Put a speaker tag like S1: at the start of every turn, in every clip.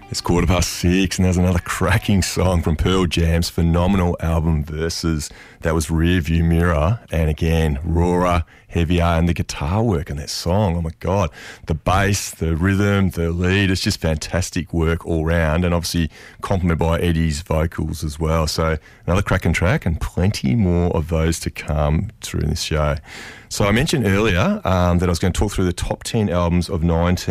S1: It's 6:15 and there's another cracking song from Pearl Jam's phenomenal album Versus. That was Rearview Mirror, and again, rawer, heavier, and the guitar work on that song, oh my God. The bass, the rhythm, the lead, it's just fantastic work all round, and obviously complemented by Eddie's vocals as well. So another cracking track and plenty more of those to come through in this show. So I mentioned earlier that I was going to talk through the top 10 albums of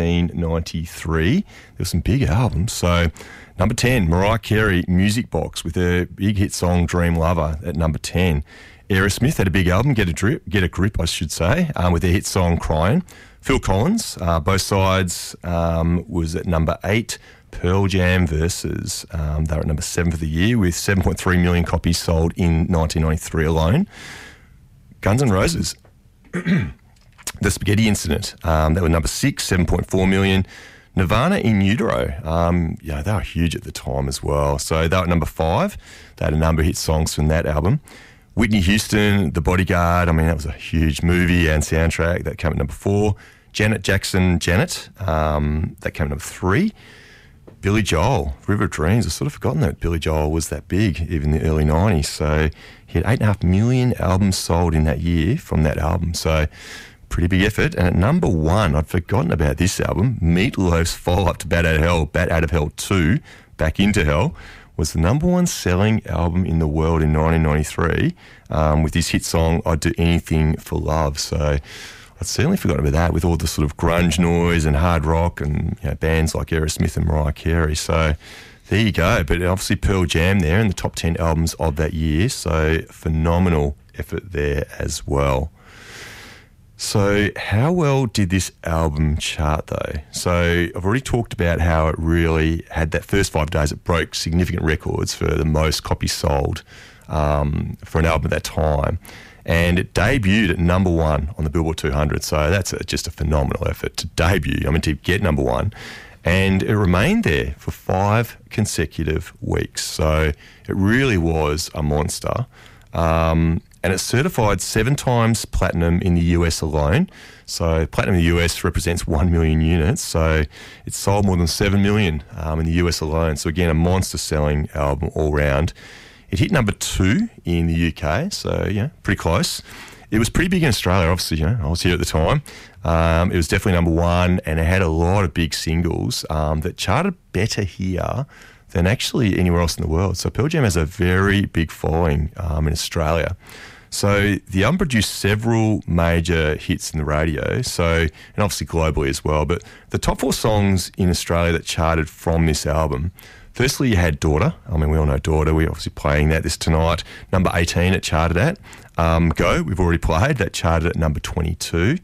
S1: 1993. There were some big albums. So number 10, Mariah Carey, Music Box, with her big hit song Dream Lover at number 10. Aerosmith had a big album, Get a Grip, I should say, with their hit song Crying. Phil Collins, Both Sides, was at number 8. Pearl Jam Versus, they were at number 7 for the year with 7.3 million copies sold in 1993 alone. Guns N' Roses, The Spaghetti Incident, they were number 6, 7.4 million. Nirvana, In Utero, they were huge at the time as well. So they were at number 5. They had a number of hit songs from that album. Whitney Houston, The Bodyguard, that was a huge movie and soundtrack. That came at number 4. Janet Jackson, Janet, that came at number 3. Billy Joel, River of Dreams. I've sort of forgotten that Billy Joel was that big, even in the early 90s. So he had 8.5 million albums sold in that year from that album. So pretty big effort. And at number 1, I'd forgotten about this album, Meatloaf's follow-up to Bat Out of Hell 2, Back Into Hell, was the number 1 selling album in the world in 1993 with his hit song, I'd Do Anything for Love. So I'd certainly forgotten about that with all the sort of grunge noise and hard rock and bands like Aerosmith and Mariah Carey. So there you go. But obviously Pearl Jam there in the top 10 albums of that year. So phenomenal effort there as well. So how well did this album chart though? So I've already talked about how it really had that first 5 days. It broke significant records for the most copies sold for an album at that time. And it debuted at number 1 on the Billboard 200. So that's just a phenomenal effort to debut. To get number 1. And it remained there for 5 consecutive weeks. So it really was a monster. And it's certified 7 times platinum in the US alone. So platinum in the US represents 1 million units. So it sold more than 7 million in the US alone. So again, a monster selling album all round. It hit number 2 in the UK, so pretty close. It was pretty big in Australia, obviously, I was here at the time. It was definitely number 1, and it had a lot of big singles that charted better here than actually anywhere else in the world. So Pearl Jam has a very big following in Australia. So the album produced several major hits in the radio, and obviously globally as well. But the top 4 songs in Australia that charted from this album, firstly, you had Daughter. We all know Daughter. We're obviously playing this tonight. Number 18 it charted at. Go, we've already played. That charted at number 22.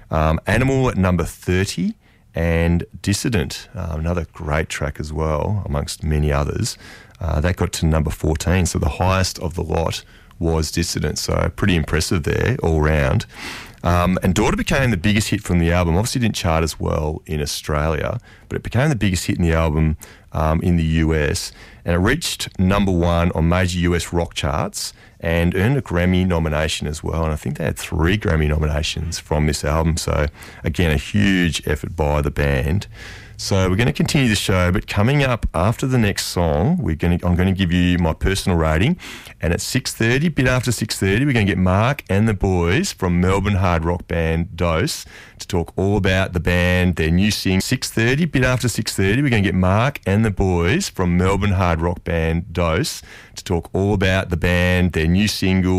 S1: Animal at number 30. And Dissident, another great track as well, amongst many others. That got to number 14. So the highest of the lot was Dissident. So pretty impressive there all round. And Daughter became the biggest hit from the album. Obviously didn't chart as well in Australia, but it became the biggest hit in the album in the US. And it reached number 1 on major US rock charts and earned a Grammy nomination as well. And I think they had 3 Grammy nominations from this album. So again, a huge effort by the band. So we're going to continue the show, but coming up after the next song, I'm going to give you my personal rating. And at 6:30, bit after 6:30, we're going to get Mark and the boys from Melbourne hard rock band Dose to talk all about the band, their new single. 6:30, bit after 6:30, we're going to get Mark and the boys from Melbourne hard rock band Dose to talk all about the band, their new single.